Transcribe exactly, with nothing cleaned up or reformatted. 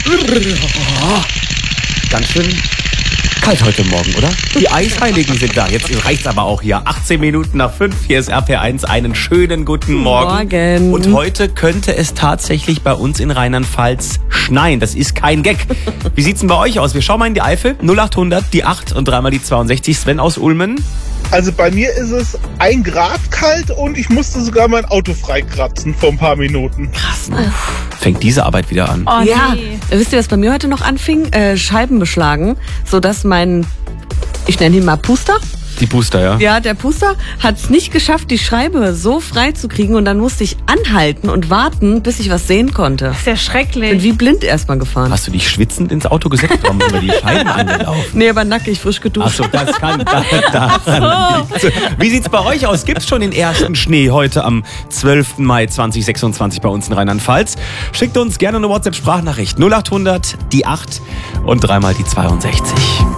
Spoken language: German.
Ganz schön kalt heute Morgen, oder? Die Eisheiligen sind da. Jetzt reicht's aber auch hier. achtzehn Minuten nach fünf. Hier ist R P eins. Einen schönen guten Morgen. Morgen. Und heute könnte es tatsächlich bei uns in Rheinland-Pfalz schneien. Das ist kein Gag. Wie sieht's denn bei euch aus? Wir schauen mal in die Eifel. null acht hundert, die acht und dreimal die zweiundsechzig. Sven aus Ulmen. Also bei mir ist es ein Grad kalt und ich musste sogar mein Auto freikratzen vor ein paar Minuten. Krass, ne? Fängt diese Arbeit wieder an. Oh, ja, nee. Wisst ihr, was bei mir heute noch anfing? Äh, Scheiben beschlagen, sodass mein, ich nenne ihn mal Puster. Die Booster, ja? Ja, der Puster hat es nicht geschafft, die Scheibe so frei zu kriegen und dann musste ich anhalten und warten, bis ich was sehen konnte. Das ist ja schrecklich. Bin wie blind erstmal gefahren. Hast du dich schwitzend ins Auto gesetzt, warum über die Scheiben angelaufen? Nee, aber nackig, frisch geduscht. Achso, das kann da, daran liegen. Wie sieht's bei euch aus? Gibt's schon den ersten Schnee heute am zwölften Mai zweitausendsechsundzwanzig bei uns in Rheinland-Pfalz? Schickt uns gerne eine WhatsApp-Sprachnachricht null acht hundert, die acht und dreimal die zweiundsechzig.